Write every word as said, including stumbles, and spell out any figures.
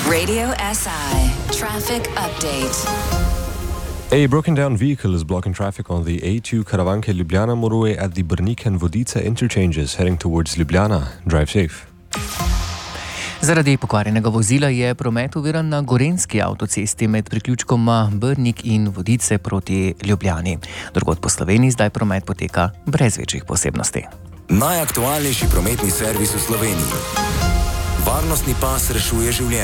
Radio S I Traffic Update. A broken down vehicle is blocking traffic on the A two Karavanke-Ljubljana motorway at the Brnik and Vodice interchanges heading towards Ljubljana. Drive safe. Zaradi pokvarjenega vozila je promet oviran na Gorenjski avtocesti med priključkoma Brnik in Vodice proti Ljubljani. Drugod po Sloveniji zdaj promet poteka brez večjih posebnosti. Najaktualnejši prometni servis v Sloveniji. Varnostni pas rešuje življenje.